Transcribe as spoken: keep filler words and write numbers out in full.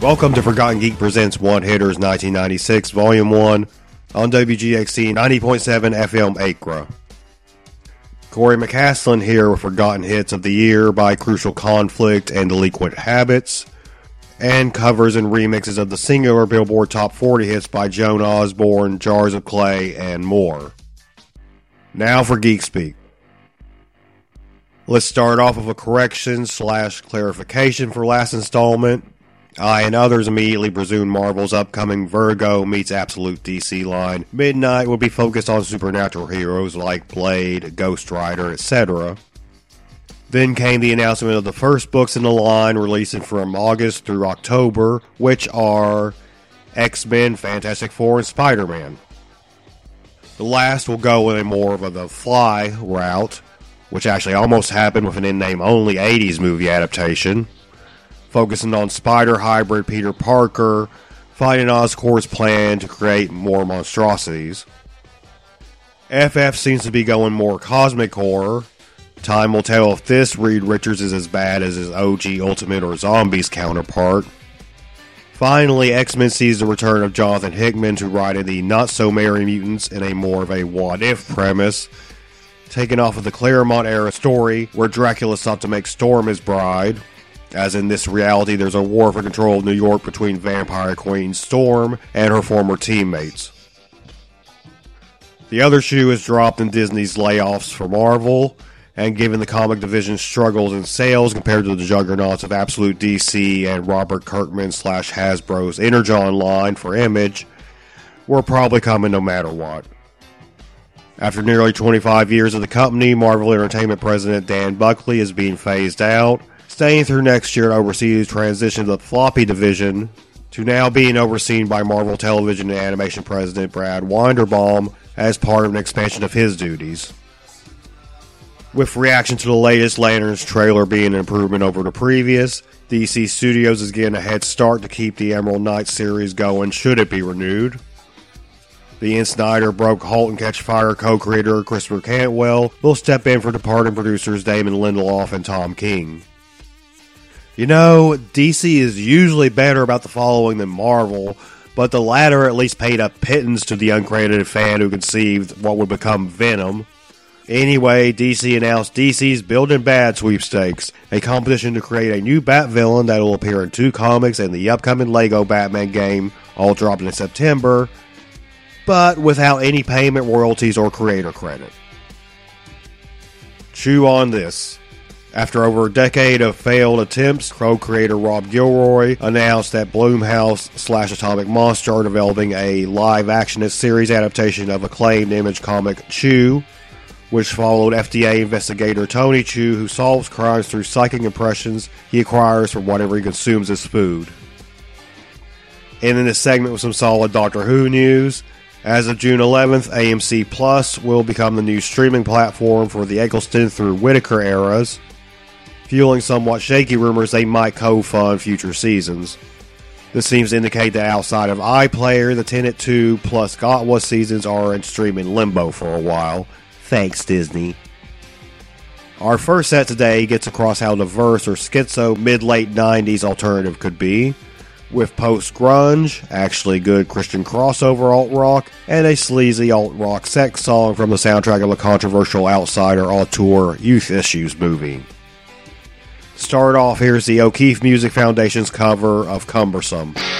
Welcome to Forgotten Geek Presents One Hitters nineteen ninety-six, Volume one, on W G X C ninety point seven F M Acra. Corey McCaslin here with Forgotten Hits of the Year by Crucial Conflict and Delinquent Habits, and covers and remixes of the singular Billboard Top forty hits by Joan Osborne, Jars of Clay, and more. Now for Geek Speak. Let's start off with a correction slash clarification for last installment. I and others immediately presumed Marvel's upcoming Vertigo meets Absolute D C line Midnight would be focused on supernatural heroes like Blade, Ghost Rider, et cetera. Then came the announcement of the first books in the line releasing from August through October, which are X-Men, Fantastic Four, and Spider-Man. The last will go in a more of a The Fly route, which actually almost happened with an in-name-only eighties movie adaptation, focusing on Spider hybrid Peter Parker fighting Oscorp's plan to create more monstrosities. F F seems to be going more cosmic horror. Time will tell if this Reed Richards is as bad as his O G Ultimate or Zombies counterpart. Finally, X-Men sees the return of Jonathan Hickman to write in the Not-So-Merry Mutants in a more of a what-if premise, taken off of the Claremont-era story where Dracula sought to make Storm his bride. As in this reality, there's a war for control of New York between Vampire Queen Storm and her former teammates. The other shoe is dropped in Disney's layoffs for Marvel, and given the comic division's struggles in sales compared to the juggernauts of Absolute D C and Robert Kirkman slash Hasbro's Energon line for Image, we're probably coming no matter what. After nearly twenty-five years of the company, Marvel Entertainment President Dan Buckley is being phased out, staying through next year to oversee the transition of the floppy division to now being overseen by Marvel Television and Animation President Brad Winderbaum as part of an expansion of his duties. With reaction to the latest Lanterns trailer being an improvement over the previous, D C Studios is getting a head start to keep the Emerald Knight series going should it be renewed. The Ian Snyder Broke Halt and Catch Fire co-creator Christopher Cantwell will step in for departing producers Damon Lindelof and Tom King. You know, D C is usually better about the following than Marvel, but the latter at least paid a pittance to the uncredited fan who conceived what would become Venom. Anyway, D C announced D C's Building Bad sweepstakes, a competition to create a new Bat villain that will appear in two comics and the upcoming Lego Batman game, all dropping in September, but without any payment, royalties, or creator credit. Chew on this. After over a decade of failed attempts, co-creator Rob Gilroy announced that Blumhouse slash Atomic Monster are developing a live-action series adaptation of acclaimed Image comic Chew, which followed F D A investigator Tony Chu, who solves crimes through psychic impressions he acquires from whatever he consumes as food. And in this segment with some solid Doctor Who news, as of June eleventh, A M C Plus will become the new streaming platform for the Eccleston through Whittaker eras, fueling somewhat shaky rumors they might co-fund future seasons. This seems to indicate that outside of iPlayer, the Tenet two plus Gatwa seasons are in streaming limbo for a while. Thanks, Disney. Our first set today gets across how diverse or schizo mid-late nineties alternative could be, with post-grunge, actually good Christian crossover alt-rock, and a sleazy alt-rock sex song from the soundtrack of a controversial outsider auteur Youth Issues movie. To start off, here's the O'Keefe Music Foundation's cover of Cumbersome.